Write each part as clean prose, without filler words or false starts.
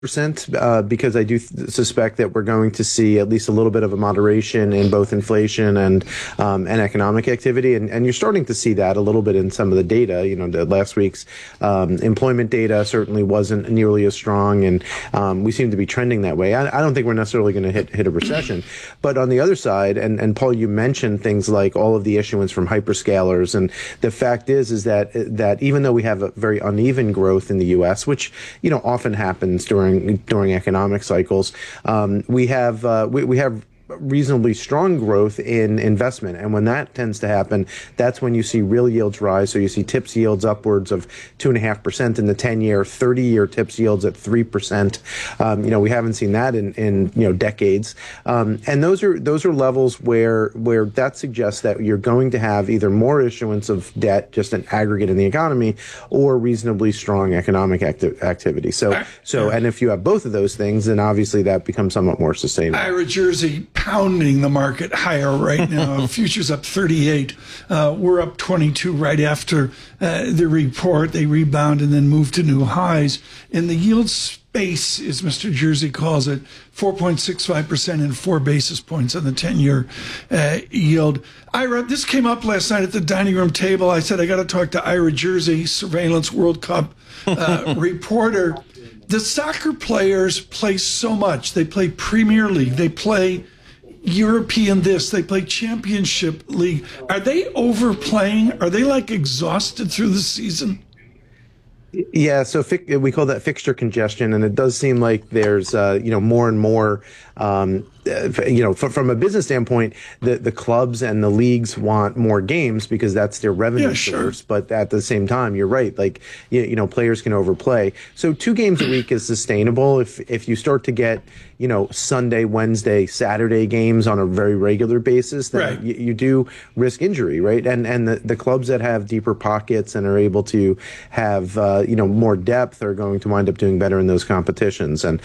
because I do suspect that we're going to see at least a little bit of a moderation in both inflation and economic activity, and you're starting to see that a little bit in some of the data. Last week's employment data certainly wasn't nearly as strong, and we seem to be trending that way. I don't think we're necessarily going to hit a recession, but on the other side, and Paul, you mentioned things like all of the issuance from hyperscalers, and the fact is that even though we have a very uneven growth in the U.S., which often happens during economic cycles, we have reasonably strong growth in investment. And when that tends to happen, that's when you see real yields rise. So you see TIPS yields upwards of 2.5% in the 10-year, 30-year TIPS yields at 3%. We haven't seen that in decades. And those are levels where that suggests that you're going to have either more issuance of debt, just an aggregate in the economy, or reasonably strong economic activity. So, and if you have both of those things, then obviously that becomes somewhat more sustainable. Ira Jersey pounding the market higher right now. Futures up 38. We're up 22 right after the report. They rebound and then move to new highs. And the yield space, as Mr. Jersey calls it, 4.65% and 4 basis points on the 10-year yield. Ira, this came up last night at the dining room table. I said, I got to talk to Ira Jersey, Surveillance World Cup reporter. The soccer players play so much. They play Premier League. They play European this. They play Championship League. Are they overplaying? Are they exhausted through the season? Yeah, so we call that fixture congestion, and it does seem like there's more and more. From a business standpoint, the clubs and the leagues want more games because that's their revenue source. But at the same time, you're right. Players can overplay. So 2 games a week is sustainable. If you start to get, Sunday, Wednesday, Saturday games on a very regular basis, then you do risk injury, right? And the clubs that have deeper pockets and are able to have, more depth are going to wind up doing better in those competitions. And,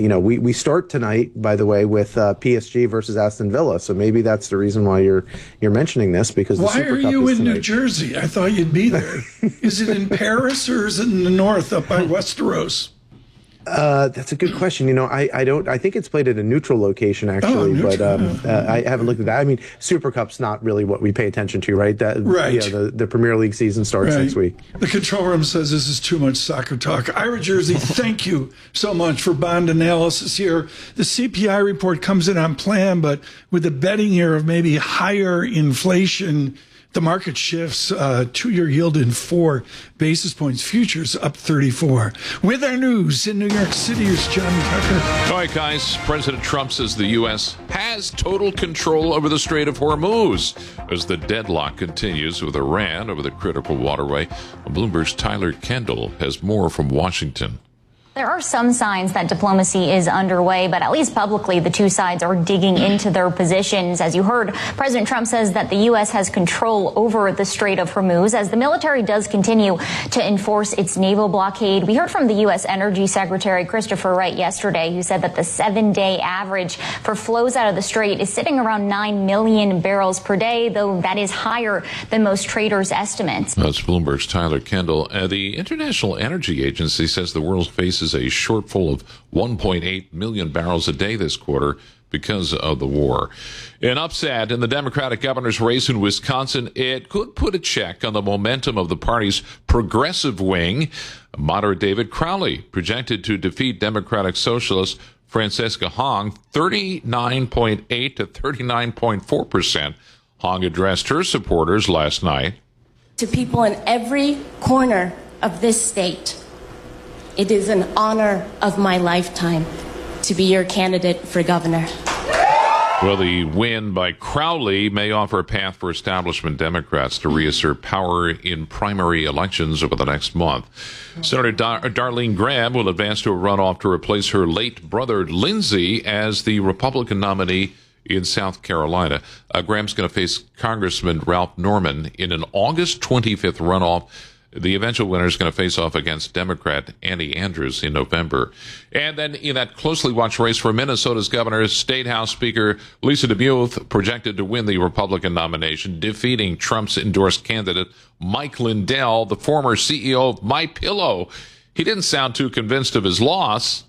we start tonight, by the way, with PSG versus Aston Villa. So maybe that's the reason why you're mentioning this, because why are you in New Jersey? I thought you'd be there. Is it in Paris or is it in the north up by Westeros? That's a good question. I think it's played at a neutral location actually, but I haven't looked at that. I mean, Super Cup's not really what we pay attention to, right? The Premier League season starts next week. The control room says this is too much soccer talk. Ira Jersey, thank you so much for bond analysis here. The CPI report comes in on plan, but with the betting here of maybe higher inflation, the market shifts. 2-year yield in 4 basis points. Futures up 34. With our news in New York City is John Tucker. All right, guys. President Trump says the U.S. has total control over the Strait of Hormuz as the deadlock continues with Iran over the critical waterway. Bloomberg's Tyler Kendall has more from Washington. There are some signs that diplomacy is underway, but at least publicly, the two sides are digging into their positions. As you heard, President Trump says that the U.S. has control over the Strait of Hormuz as the military does continue to enforce its naval blockade. We heard from the U.S. Energy Secretary Christopher Wright yesterday, who said that the 7-day average for flows out of the strait is sitting around 9 million barrels per day, though that is higher than most traders' estimates. That's Bloomberg's Tyler Kendall. The International Energy Agency says the world faces a shortfall of 1.8 million barrels a day this quarter because of the war. An upset in the Democratic governor's race in Wisconsin, it could put a check on the momentum of the party's progressive wing. Moderate David Crowley projected to defeat Democratic Socialist Francesca Hong 39.8 to 39.4%. Hong addressed her supporters last night. To people in every corner of this state, it is an honor of my lifetime to be your candidate for governor. Well, the win by Crowley may offer a path for establishment Democrats to reassert power in primary elections over the next month. Senator Darlene Graham will advance to a runoff to replace her late brother Lindsey as the Republican nominee in South Carolina. Graham's going to face Congressman Ralph Norman in an August 25th runoff. The eventual winner is going to face off against Democrat Andy Andrews in November. And then in that closely watched race for Minnesota's governor, State House Speaker Lisa DeMuth projected to win the Republican nomination, defeating Trump's endorsed candidate Mike Lindell, the former CEO of MyPillow. He didn't sound too convinced of his loss.